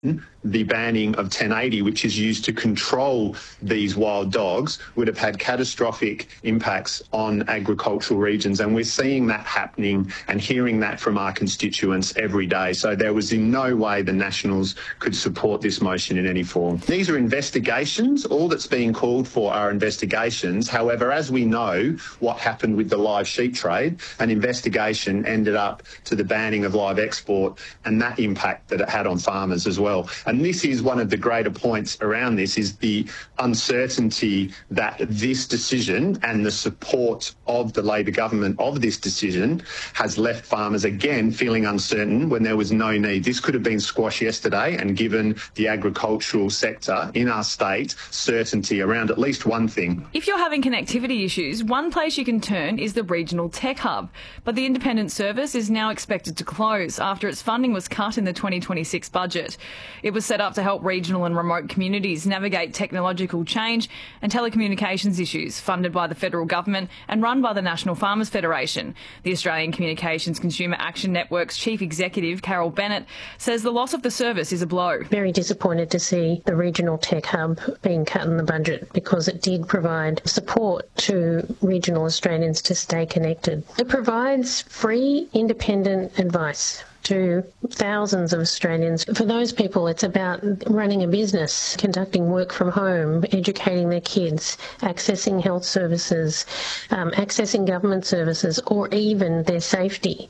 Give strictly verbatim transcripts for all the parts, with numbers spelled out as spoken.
the banning of ten eighty, which is used to control these wild dogs, would have had catastrophic impacts on agricultural regions. And we're seeing that happening and hearing that from our constituents every day. So there was in no way the Nationals could support this motion in any form. These are investigations. All that's being called for are investigations. However, as we know what happened with the live sheep trade, an investigation ended up to the banning of live export and that impact that it had on farmers as well. And this is one of the greater points around this, is the uncertainty that this decision and the support of the Labor government of this decision has left farmers again feeling uncertain when there was no need. This could have been squashed yesterday and given the agricultural sector in our state certainty around at least one thing. If you're having connectivity issues, one place you can turn is the Regional Tech Hub. But the independent service is now expected to close after its funding was cut in the twenty twenty-six budget. It was set up to help regional and remote communities navigate technological change and telecommunications issues, funded by the federal government and run by the National Farmers Federation. The Australian Communications Consumer Action Network's Chief Executive, Carol Bennett, says the loss of the service is a blow. Very disappointed to see the Regional Tech Hub being cut in the budget, because it did provide support to regional Australians to stay connected. It provides free, independent advice to thousands of Australians. For those people, it's about running a business, conducting work from home, educating their kids, accessing health services, um, accessing government services, or even their safety.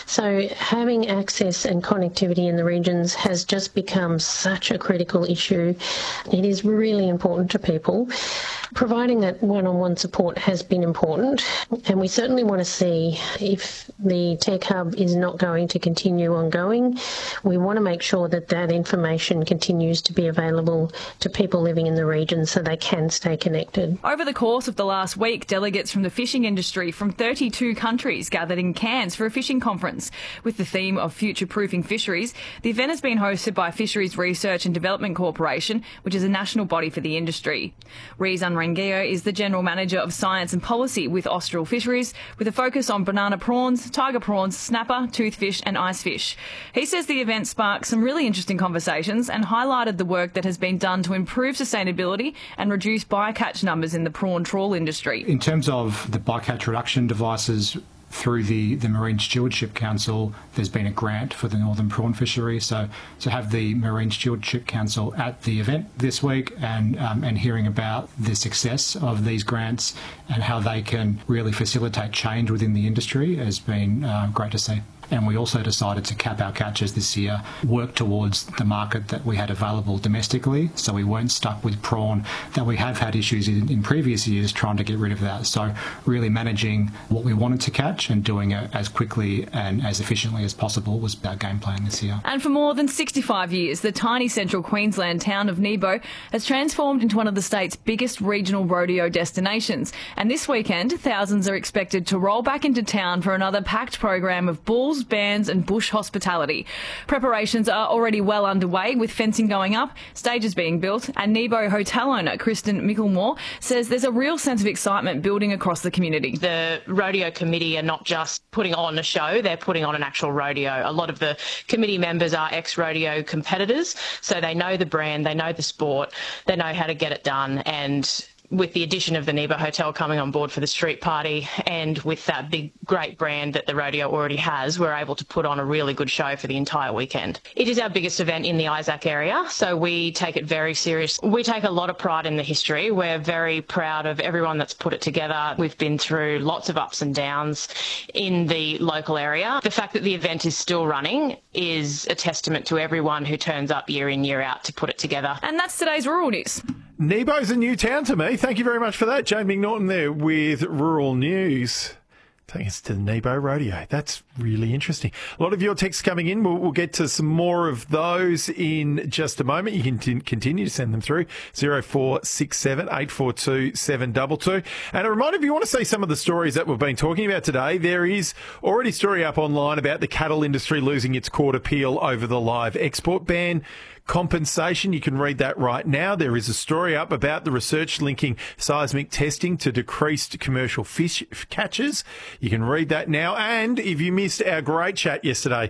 So having access and connectivity in the regions has just become such a critical issue. It is really important to people. Providing that one-on-one support has been important, and we certainly want to see if the Tech Hub is not going to continue ongoing. We want to make sure that that information continues to be available to people living in the region so they can stay connected. Over the course of the last week, delegates from the fishing industry from thirty-two countries gathered in Cairns for a fishing conference with the theme of future-proofing fisheries. The event has been hosted by Fisheries Research and Development Corporation, which is a national body for the industry. Riz Unrangio is the General Manager of Science and Policy with Austral Fisheries, with a focus on banana prawns, tiger prawns, snapper, toothfish and icefish. He says the event sparked some really interesting conversations and highlighted the work that has been done to improve sustainability and reduce bycatch numbers in the prawn trawl industry. In terms of the bycatch reduction devices, through the, the Marine Stewardship Council, there's been a grant for the northern prawn fishery. So to have the Marine Stewardship Council at the event this week and um, and hearing about the success of these grants and how they can really facilitate change within the industry has been uh, great to see. And we also decided to cap our catches this year, work towards the market that we had available domestically, so we weren't stuck with prawn that we have had issues in, in previous years trying to get rid of that. So really managing what we wanted to catch and doing it as quickly and as efficiently as possible was our game plan this year. And for more than sixty-five years, the tiny central Queensland town of Nebo has transformed into one of the state's biggest regional rodeo destinations. And this weekend, thousands are expected to roll back into town for another packed program of bulls, bands and bush hospitality. Preparations are already well underway, with fencing going up, stages being built, and Nebo hotel owner Kristen Micklemore says there's a real sense of excitement building across the community. The rodeo committee are not just putting on a show, they're putting on an actual rodeo. A lot of the committee members are ex-rodeo competitors, so they know the brand, they know the sport, they know how to get it done. And with the addition of the Nebo Hotel coming on board for the street party, and with that big, great brand that the rodeo already has, we're able to put on a really good show for the entire weekend. It is our biggest event in the Isaac area, so we take it very serious. We take a lot of pride in the history. We're very proud of everyone that's put it together. We've been through lots of ups and downs in the local area. The fact that the event is still running is a testament to everyone who turns up year in, year out to put it together. And that's today's Rural News. Nebo's a new town to me. Thank you very much for that. Jane McNaughton there with Rural News. Taking us to the Nebo Rodeo. That's really interesting. A lot of your texts coming in. We'll, we'll get to some more of those in just a moment. You can t- continue to send them through zero four six seven, eight four two, seven two two. And a reminder, if you want to see some of the stories that we've been talking about today, there is already a story up online about the cattle industry losing its court appeal over the live export ban compensation. You can read that right now. There is a story up about the research linking seismic testing to decreased commercial fish catches. You can read that now. And if you missed our great chat yesterday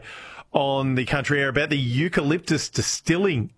on the Country Air about the eucalyptus distilling